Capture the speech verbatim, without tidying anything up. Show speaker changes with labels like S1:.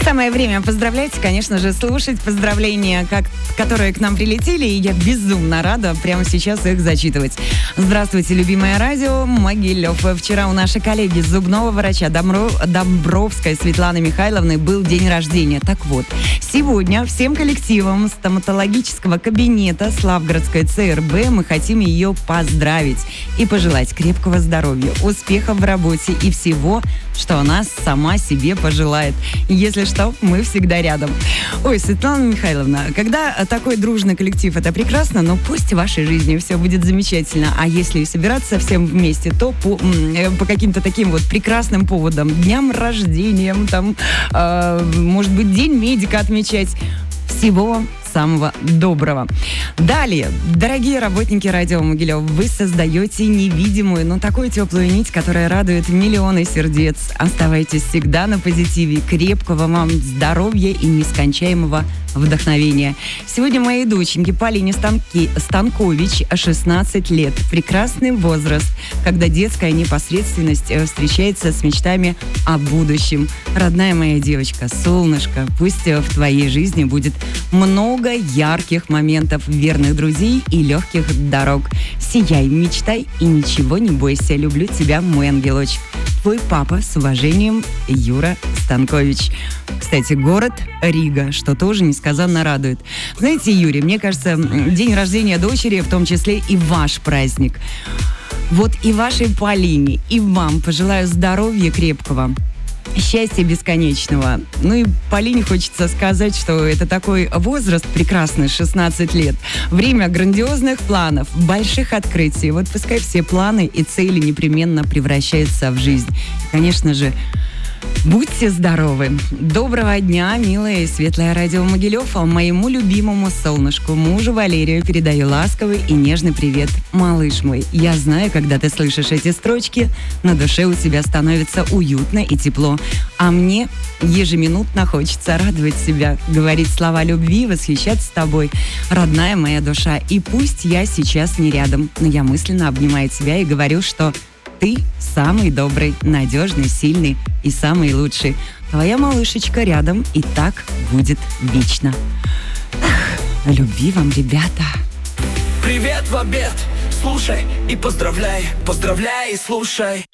S1: Самое время поздравлять, конечно же, слушать поздравления, как, которые к нам прилетели, и я безумно рада прямо сейчас их зачитывать. Здравствуйте, любимое радио, Могилев. Вчера у нашей коллеги зубного врача Домро... Домбровской Светланы Михайловны был день рождения. Так вот, сегодня всем коллективам стоматологического кабинета Славгородской ЦРБ мы хотим ее поздравить и пожелать крепкого здоровья, успехов в работе и всего, что она сама себе пожелает. Если что, мы всегда рядом. Ой, Светлана Михайловна, когда такой дружный коллектив, это прекрасно, но пусть в вашей жизни все будет замечательно. А если собираться всем вместе, то по, по каким-то таким вот прекрасным поводам, дням рождения, там, э, может быть, день медика отмечать. Всего вам самого доброго. Далее, дорогие работники радио Могилев, вы создаете невидимую, но такую теплую нить, которая радует миллионы сердец. Оставайтесь всегда на позитиве. Крепкого вам здоровья и нескончаемого вдохновения. Сегодня моей доченьке Полине Станки... Станкович шестнадцать лет. Прекрасный возраст, когда детская непосредственность встречается с мечтами о будущем. Родная моя девочка, солнышко, пусть в твоей жизни будет много ярких моментов, верных друзей и легких дорог. Сияй, мечтай и ничего не бойся. Люблю тебя, мой ангелочек. Твой папа, с уважением, Юра Станкович. Кстати, город Рига, что тоже несказанно радует. Знаете, Юрий, мне кажется, день рождения дочери, в том числе и ваш праздник. Вот и вашей Полине, и вам пожелаю здоровья крепкого, счастья бесконечного. Ну и Полине хочется сказать, что это такой возраст прекрасный, шестнадцать лет. Время грандиозных планов, больших открытий. Вот пускай все планы и цели непременно превращаются в жизнь. Конечно же, будьте здоровы. Доброго дня, милое и светлое радио Могилев. А моему любимому солнышку, мужу Валерию, передаю ласковый и нежный привет. Малыш мой, я знаю, когда ты слышишь эти строчки, на душе у тебя становится уютно и тепло. А мне ежеминутно хочется радовать себя, говорить слова любви, восхищаться тобой, родная моя душа. И пусть я сейчас не рядом, но я мысленно обнимаю тебя и говорю, что ты самый добрый, надежный, сильный и самый лучший. Твоя малышечка рядом, и так будет вечно. Ах, любви вам, ребята.
S2: Привет в обед, слушай и поздравляй, поздравляй и слушай.